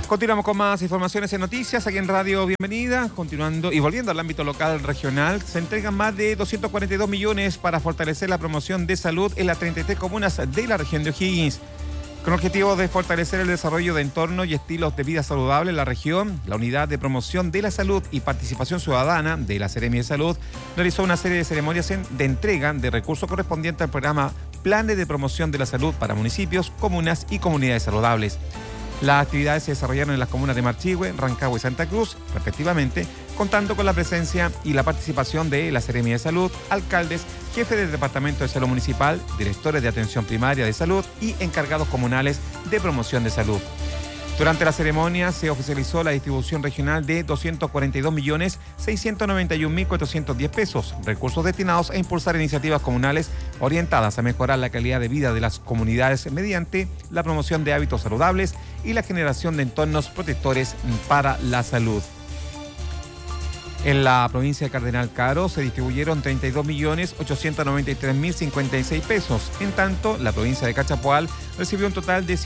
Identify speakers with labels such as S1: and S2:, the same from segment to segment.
S1: Continuamos con más informaciones y noticias aquí en Radio Bienvenida. Continuando y volviendo al ámbito local regional, se entregan más de 242 millones para fortalecer la promoción de salud en las 33 comunas de la región de O'Higgins. Con el objetivo de fortalecer el desarrollo de entornos y estilos de vida saludable en la región, la Unidad de Promoción de la Salud y Participación Ciudadana de la Seremi de Salud realizó una serie de ceremonias de entrega de recursos correspondientes al programa Planes de Promoción de la Salud para municipios, comunas y comunidades saludables. Las actividades se desarrollaron en las comunas de Marchihue, Rancagua y Santa Cruz, respectivamente, contando con la presencia y la participación de la Seremi de Salud, alcaldes, jefes del Departamento de Salud Municipal, directores de Atención Primaria de Salud y encargados comunales de promoción de salud. Durante la ceremonia se oficializó la distribución regional de 242.691.410 pesos, recursos destinados a impulsar iniciativas comunales orientadas a mejorar la calidad de vida de las comunidades mediante la promoción de hábitos saludables y la generación de entornos protectores para la salud. En la provincia de Cardenal Caro se distribuyeron 32.893.056 pesos. En tanto, la provincia de Cachapoal recibió un total de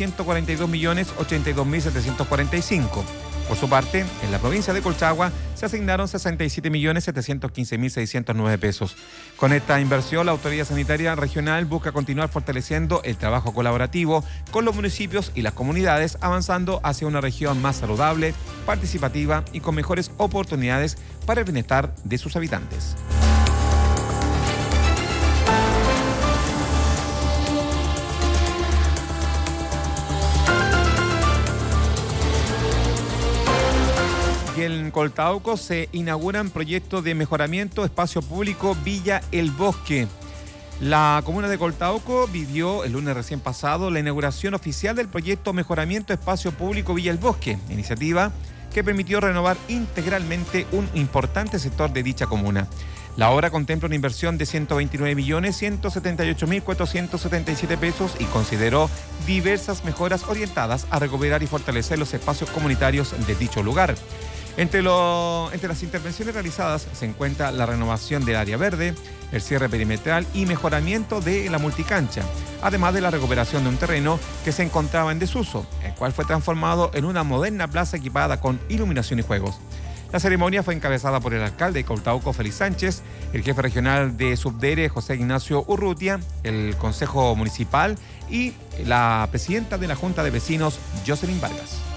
S1: 142.082.745. Por su parte, en la provincia de Colchagua se asignaron 67.715.609 pesos. Con esta inversión, la Autoridad Sanitaria Regional busca continuar fortaleciendo el trabajo colaborativo con los municipios y las comunidades, avanzando hacia una región más saludable, participativa y con mejores oportunidades para el bienestar de sus habitantes. Y en Coltauco se inauguran proyectos de mejoramiento espacio público Villa El Bosque. La comuna de Coltauco vivió el lunes recién pasado la inauguración oficial del proyecto Mejoramiento Espacio Público Villa El Bosque, iniciativa que permitió renovar integralmente un importante sector de dicha comuna. La obra contempla una inversión de 129.178.477 pesos y consideró diversas mejoras orientadas a recuperar y fortalecer los espacios comunitarios de dicho lugar. Entre las intervenciones realizadas se encuentra la renovación del área verde, el cierre perimetral y mejoramiento de la multicancha, además de la recuperación de un terreno que se encontraba en desuso, el cual fue transformado en una moderna plaza equipada con iluminación y juegos. La ceremonia fue encabezada por el alcalde de Coltauco, Félix Sánchez, el jefe regional de Subdere, José Ignacio Urrutia, el Consejo Municipal y la presidenta de la Junta de Vecinos, Jocelyn Vargas.